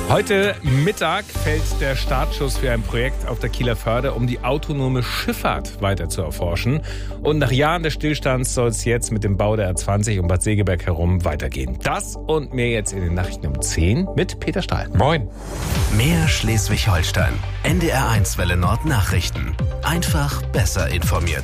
Heute Mittag fällt der Startschuss für ein Projekt auf der Kieler Förde, um die autonome Schifffahrt weiter zu erforschen. Und nach Jahren des Stillstands soll es jetzt mit dem Bau der A20 um Bad Segeberg herum weitergehen. Das und mehr jetzt in den Nachrichten um 10 mit Peter Stahl. Moin. Mehr Schleswig-Holstein. NDR1 Welle Nord Nachrichten. Einfach besser informiert.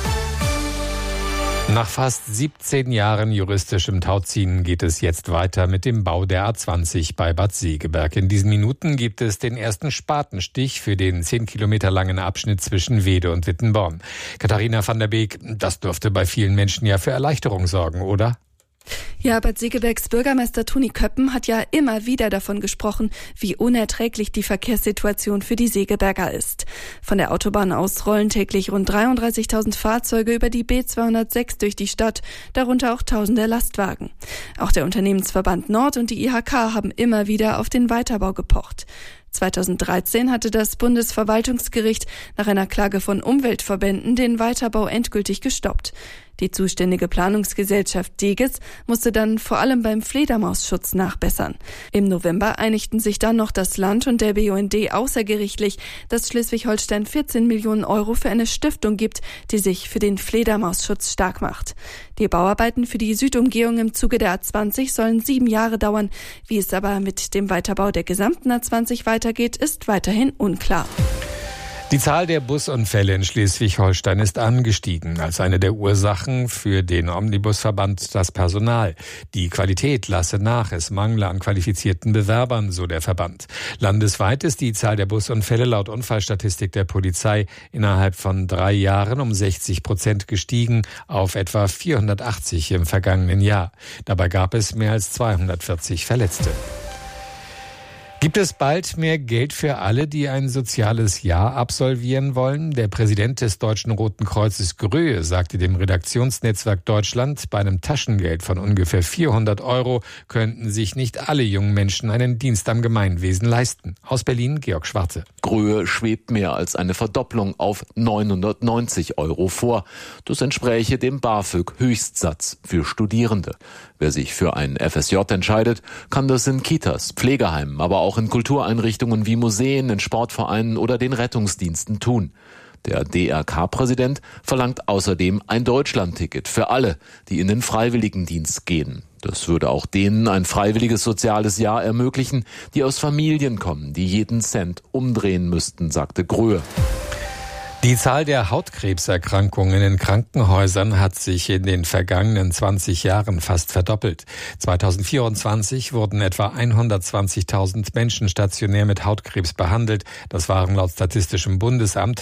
Nach fast 17 Jahren juristischem Tauziehen geht es jetzt weiter mit dem Bau der A20 bei Bad Segeberg. In diesen Minuten gibt es den ersten Spatenstich für den 10 Kilometer langen Abschnitt zwischen Weede und Wittenborn. Katharina van der Beek, das dürfte bei vielen Menschen ja für Erleichterung sorgen, oder? Ja, Bad Segebergs Bürgermeister Toni Köppen hat ja immer wieder davon gesprochen, wie unerträglich die Verkehrssituation für die Segeberger ist. Von der Autobahn aus rollen täglich rund 33.000 Fahrzeuge über die B206 durch die Stadt, darunter auch tausende Lastwagen. Auch der Unternehmensverband Nord und die IHK haben immer wieder auf den Weiterbau gepocht. 2013 hatte das Bundesverwaltungsgericht nach einer Klage von Umweltverbänden den Weiterbau endgültig gestoppt. Die zuständige Planungsgesellschaft Deges musste dann vor allem beim Fledermausschutz nachbessern. Im November einigten sich dann noch das Land und der BUND außergerichtlich, dass Schleswig-Holstein 14 Millionen Euro für eine Stiftung gibt, die sich für den Fledermausschutz stark macht. Die Bauarbeiten für die Südumgehung im Zuge der A20 sollen 7 Jahre dauern. Wie es aber mit dem Weiterbau der gesamten A20 weitergeht, ist weiterhin unklar. Die Zahl der Busunfälle in Schleswig-Holstein ist angestiegen. Als eine der Ursachen für den Omnibusverband das Personal. Die Qualität lasse nach, es mangle an qualifizierten Bewerbern, so der Verband. Landesweit ist die Zahl der Busunfälle laut Unfallstatistik der Polizei innerhalb von 3 Jahren um 60% gestiegen auf etwa 480 im vergangenen Jahr. Dabei gab es mehr als 240 Verletzte. Gibt es bald mehr Geld für alle, die ein soziales Jahr absolvieren wollen? Der Präsident des Deutschen Roten Kreuzes Gröhe sagte dem Redaktionsnetzwerk Deutschland, bei einem Taschengeld von ungefähr 400 Euro könnten sich nicht alle jungen Menschen einen Dienst am Gemeinwesen leisten. Aus Berlin, Georg Schwarze. Gröhe schwebt mehr als eine Verdopplung auf 990 Euro vor. Das entspräche dem BAföG-Höchstsatz für Studierende. Wer sich für ein FSJ entscheidet, kann das in Kitas, Pflegeheimen, aber auch in Kultureinrichtungen wie Museen, in Sportvereinen oder den Rettungsdiensten tun. Der DRK-Präsident verlangt außerdem ein Deutschlandticket für alle, die in den Freiwilligendienst gehen. Das würde auch denen ein freiwilliges soziales Jahr ermöglichen, die aus Familien kommen, die jeden Cent umdrehen müssten, sagte Gröhe. Die Zahl der Hautkrebserkrankungen in Krankenhäusern hat sich in den vergangenen 20 Jahren fast verdoppelt. 2024 wurden etwa 120.000 Menschen stationär mit Hautkrebs behandelt. Das waren laut Statistischem Bundesamt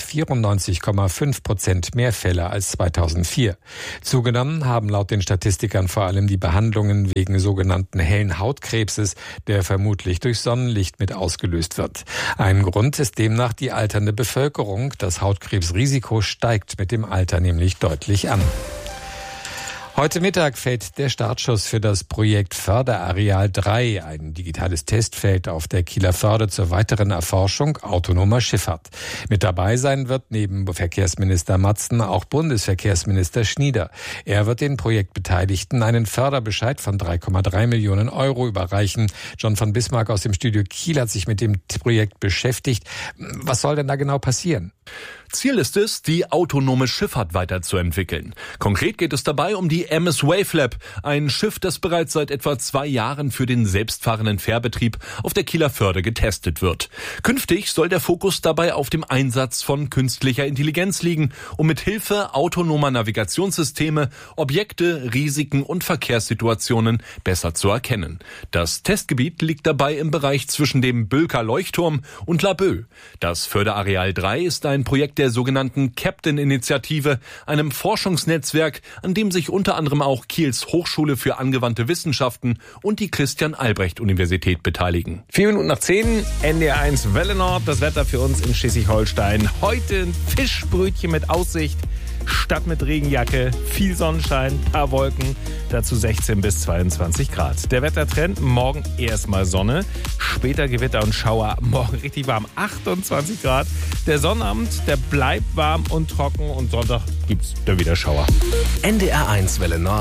94,5% mehr Fälle als 2004. Zugenommen haben laut den Statistikern vor allem die Behandlungen wegen sogenannten hellen Hautkrebses, der vermutlich durch Sonnenlicht mit ausgelöst wird. Ein Grund ist demnach die alternde Bevölkerung. Das Hautkrebsrisiko steigt mit dem Alter nämlich deutlich an. Heute Mittag fällt der Startschuss für das Projekt Förderareal 3, ein digitales Testfeld auf der Kieler Förde zur weiteren Erforschung autonomer Schifffahrt. Mit dabei sein wird neben Verkehrsminister Matzen auch Bundesverkehrsminister Schnieder. Er wird den Projektbeteiligten einen Förderbescheid von 3,3 Millionen Euro überreichen. John von Bismarck aus dem Studio Kiel hat sich mit dem Projekt beschäftigt. Was soll denn da genau passieren? Ziel ist es, die autonome Schifffahrt weiterzuentwickeln. Konkret geht es dabei um die MS Wavelab, ein Schiff, das bereits seit etwa 2 Jahren für den selbstfahrenden Fährbetrieb auf der Kieler Förde getestet wird. Künftig soll der Fokus dabei auf dem Einsatz von künstlicher Intelligenz liegen, um mit Hilfe autonomer Navigationssysteme Objekte, Risiken und Verkehrssituationen besser zu erkennen. Das Testgebiet liegt dabei im Bereich zwischen dem Bülker Leuchtturm und Laboe. Das Förderareal 3 ist ein Projekt der sogenannten Captain-Initiative, einem Forschungsnetzwerk, an dem sich unter anderem auch Kiels Hochschule für angewandte Wissenschaften und die Christian-Albrecht-Universität beteiligen. 4 Minuten nach 10, NDR1 Welle Nord, das Wetter für uns in Schleswig-Holstein. Heute ein Fischbrötchen mit Aussicht, statt mit Regenjacke, viel Sonnenschein, paar Wolken, dazu 16 bis 22 Grad. Der Wettertrend, morgen erstmal Sonne, später Gewitter und Schauer, morgen richtig warm, 28 Grad. Der Sonnabend, der bleibt warm und trocken und Sonntag gibt's da wieder Schauer. NDR1 Welle Nord,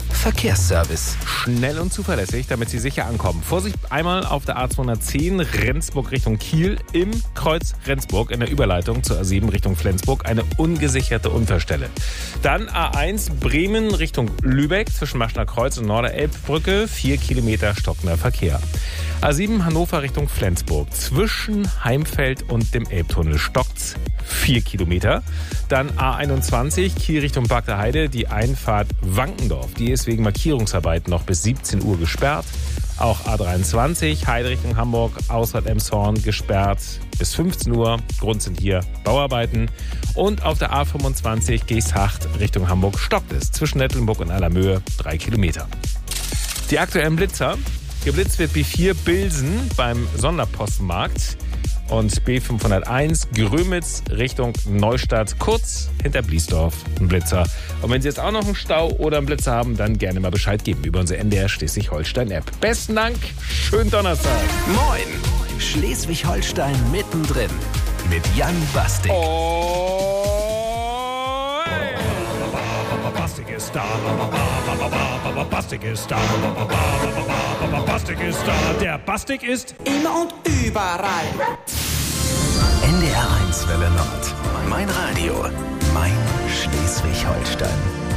Verkehrsservice. Schnell und zuverlässig, damit Sie sicher ankommen. Vorsicht einmal auf der A210 Rendsburg Richtung Kiel im Kreuz Rendsburg in der Überleitung zur A7 Richtung Flensburg eine ungesicherte Unfallstelle. Dann A1 Bremen Richtung Lübeck zwischen Maschner Kreuz und Norderelbbrücke 4 Kilometer stockender Verkehr. A7 Hannover Richtung Flensburg zwischen Heimfeld und dem Elbtunnel stockt's 4 Kilometer. Dann A21 Kiel Richtung Bagder Heide, die Einfahrt Wankendorf. Die ist wegen Markierungsarbeiten noch bis 17 Uhr gesperrt. Auch A23 Heide Richtung Hamburg, Ausfahrt Emshorn gesperrt bis 15 Uhr. Grund sind hier Bauarbeiten. Und auf der A25 Geesthacht Richtung Hamburg stockt es zwischen Nettelnburg und Allermöhe 3 Kilometer. Die aktuellen Blitzer. Geblitzt wird B4 Bilsen beim Sonderpostenmarkt. Und B501 Grömitz Richtung Neustadt, kurz hinter Bliesdorf, ein Blitzer. Und wenn Sie jetzt auch noch einen Stau oder einen Blitzer haben, dann gerne mal Bescheid geben über unsere NDR Schleswig-Holstein-App. Besten Dank, schönen Donnerstag. Moin, Schleswig-Holstein mittendrin mit Jan Bastik. Bastik ist da, Bastik ist da, Bastik ist da, der Bastik ist immer und überall. NDR 1 Welle Nord. Mein Radio, mein Schleswig-Holstein.